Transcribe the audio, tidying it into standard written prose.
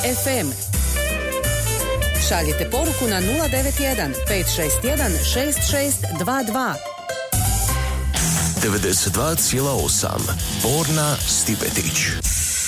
FM. Šaljite poruku na 091 561 6622. 92,8 Borna Stipetić.